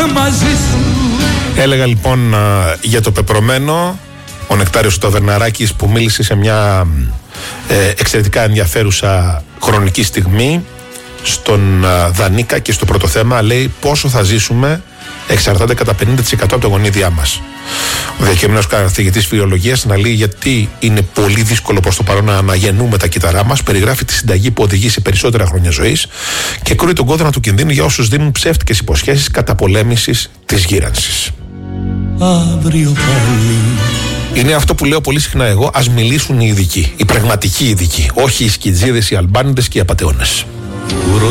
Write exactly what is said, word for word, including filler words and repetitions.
μαζί σου. Έλεγα λοιπόν για το πεπρωμένο ο Νεκτάριος Ταβερναράκης, που μίλησε σε μια ε, εξαιρετικά ενδιαφέρουσα χρονική στιγμή στον uh, Δανίκα, και στο πρώτο θέμα λέει πόσο θα ζήσουμε εξαρτάται κατά πενήντα τοις εκατό από τα γονίδια μας. Ο διακεκριμένος καθηγητής βιολογίας αναλύει γιατί είναι πολύ δύσκολο προς το παρόν να αναγεννούμε τα κύτταρά μας, περιγράφει τη συνταγή που οδηγεί σε περισσότερα χρόνια ζωής και κρούει τον κόδωνα του κινδύνου για όσους δίνουν ψεύτικες υποσχέσεις καταπολέμησης της γύρανσης. Αύριο πάλι. Είναι αυτό που λέω πολύ συχνά εγώ, ας μιλήσουν οι ειδικοί, οι πραγματικοί ειδικοί, όχι οι σκιτζίδες, οι αλμπάνιδες και οι απατεώνες.